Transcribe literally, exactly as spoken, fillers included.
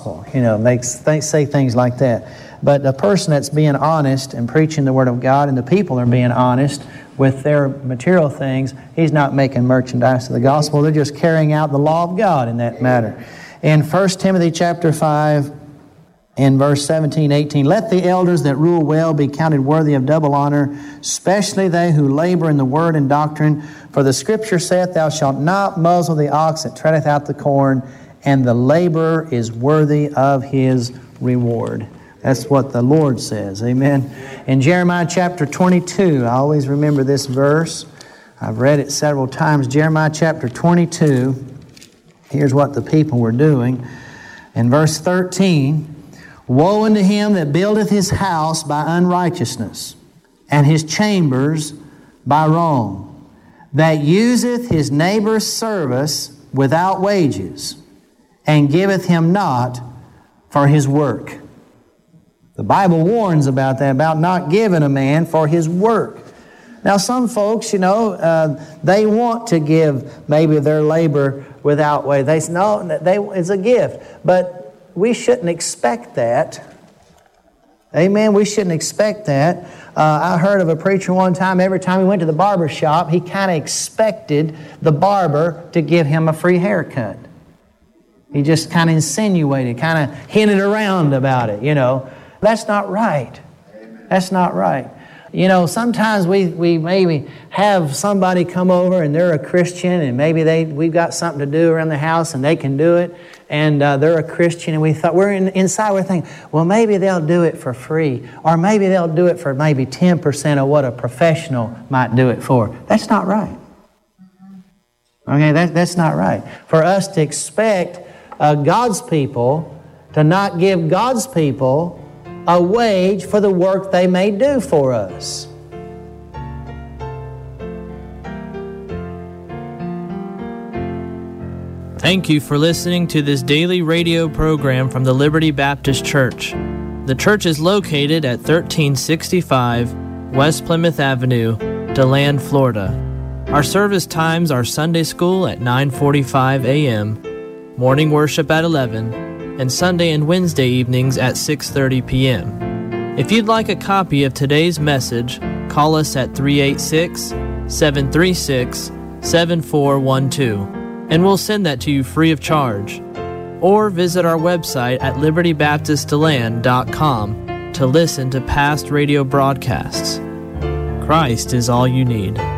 gospel, you know, makes th- say things like that. But a person that's being honest and preaching the Word of God, and the people are being honest with their material things, he's not making merchandise of the gospel. They're just carrying out the law of God in that matter. In First Timothy chapter five, in verse seventeen, eighteen, let the elders that rule well be counted worthy of double honor, especially they who labor in the word and doctrine. For the Scripture saith, thou shalt not muzzle the ox that treadeth out the corn, and the laborer is worthy of his reward. That's what the Lord says. Amen. In Jeremiah chapter twenty-two, I always remember this verse. I've read it several times. Jeremiah chapter twenty-two, here's what the people were doing. In verse thirteen, woe unto him that buildeth his house by unrighteousness, and his chambers by wrong, that useth his neighbor's service without wages, and giveth him not for his work. The Bible warns about that, about not giving a man for his work. Now, some folks, you know, uh, they want to give maybe their labor without wage. They say, no, they, it's a gift. But we shouldn't expect that. Amen? We shouldn't expect that. Uh, I heard of a preacher one time, every time he went to the barber shop, he kind of expected the barber to give him a free haircut. He just kind of insinuated, kind of hinted around about it, you know. That's not right. That's not right. You know, sometimes we, we maybe have somebody come over and they're a Christian, and maybe they we've got something to do around the house and they can do it, and uh, they're a Christian, and we thought we're in, inside we're thinking, well, maybe they'll do it for free, or maybe they'll do it for maybe ten percent of what a professional might do it for. That's not right. Okay, that, that's not right. For us to expect uh, God's people to not give God's people a wage for the work they may do for us. Thank you for listening to this daily radio program from the Liberty Baptist Church. The church is located at thirteen sixty-five West Plymouth Avenue, DeLand, Florida. Our service times are Sunday school at nine forty-five a.m., morning worship at eleven, and Sunday and Wednesday evenings at six thirty p.m. If you'd like a copy of today's message, call us at three eight six, seven three six, seven four one two, and we'll send that to you free of charge. Or visit our website at liberty baptist deland dot com to listen to past radio broadcasts. Christ is all you need.